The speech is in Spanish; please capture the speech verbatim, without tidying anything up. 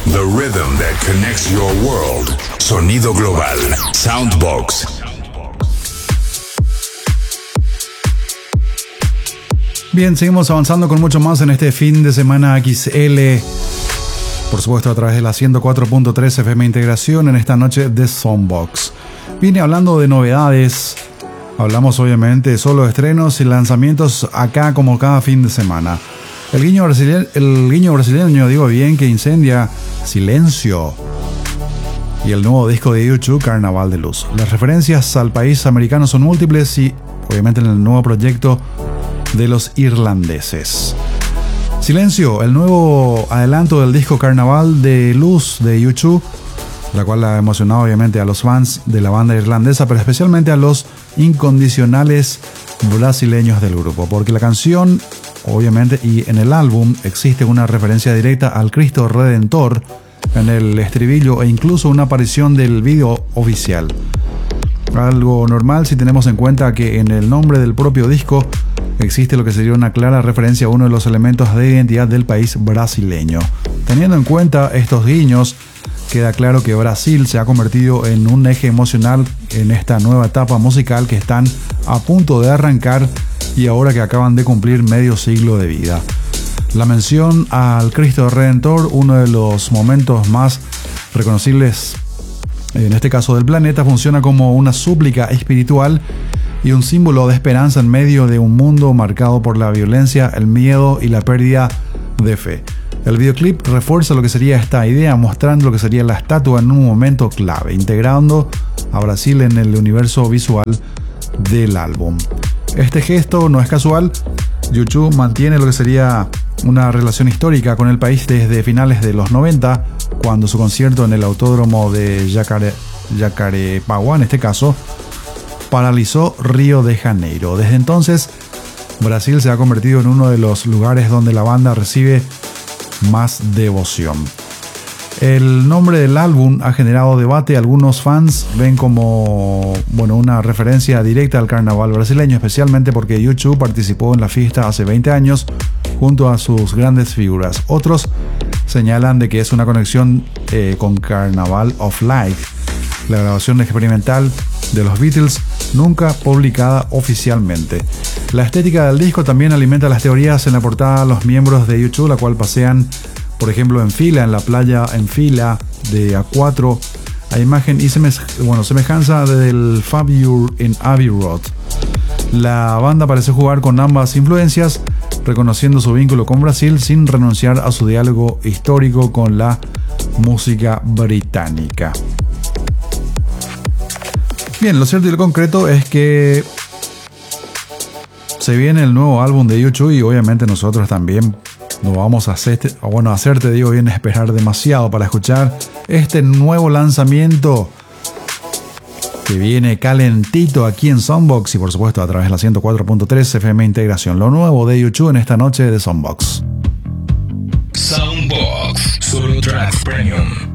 The rhythm that connects your world. Sonido global. Soundbox. Bien, seguimos avanzando con mucho más en este fin de semana X L. Por supuesto, a través de la ciento cuatro punto tres F M Integración en esta noche de Soundbox. Viene hablando de novedades. Hablamos obviamente solo de estrenos y lanzamientos acá como cada fin de semana. El guiño brasileño, el guiño brasileño digo bien, que incendia Silencio. Y el nuevo disco de YouTube, Carnaval de Luz. Las referencias al país americano son múltiples y obviamente en el nuevo proyecto de los irlandeses. Silencio, el nuevo adelanto del disco Carnaval de Luz de YouTube, la cual ha emocionado obviamente a los fans de la banda irlandesa, pero especialmente a los incondicionales brasileños del grupo, porque la canción, obviamente, y en el álbum existe una referencia directa al Cristo Redentor en el estribillo e incluso una aparición del video oficial. Algo normal si tenemos en cuenta que en el nombre del propio disco existe lo que sería una clara referencia a uno de los elementos de identidad del país brasileño. Teniendo en cuenta estos guiños, queda claro que Brasil se ha convertido en un eje emocional en esta nueva etapa musical que están a punto de arrancar y ahora que acaban de cumplir medio siglo de vida. La mención al Cristo Redentor, uno de los momentos más reconocibles en este caso del planeta, funciona como una súplica espiritual y un símbolo de esperanza en medio de un mundo marcado por la violencia, el miedo y la pérdida de fe. El videoclip refuerza lo que sería esta idea, mostrando lo que sería la estatua en un momento clave, integrando a Brasil en el universo visual del álbum. Este gesto no es casual. YouTube mantiene lo que sería una relación histórica con el país desde finales de los noventa, cuando su concierto en el autódromo de Jacare, Jacarepaguá, en este caso, paralizó Río de Janeiro. Desde entonces, Brasil se ha convertido en uno de los lugares donde la banda recibe más devoción. El nombre del álbum ha generado debate. Algunos fans ven como bueno, una referencia directa al carnaval brasileño, especialmente porque YouTube participó en la fiesta hace veinte años junto a sus grandes figuras. Otros señalan de que es una conexión eh, con Carnival of Light, la grabación experimental de los Beatles nunca publicada oficialmente. La estética del disco también alimenta las teorías. En la portada, los miembros de YouTube, la cual pasean, por ejemplo, en fila en la playa, en fila de A cuatro, a imagen y semej bueno, semejanza del Fabio en Abbey Road. La banda parece jugar con ambas influencias, reconociendo su vínculo con Brasil sin renunciar a su diálogo histórico con la música británica. Bien, lo cierto y lo concreto es que se viene el nuevo álbum de YouTube y obviamente nosotros también no vamos a hacerte, bueno, hacerte, digo bien, esperar demasiado para escuchar este nuevo lanzamiento que viene calentito aquí en Soundbox y por supuesto a través de la ciento cuatro punto tres F M Integración. Lo nuevo de YouTube en esta noche de Soundbox. Soundbox, solo tracks premium.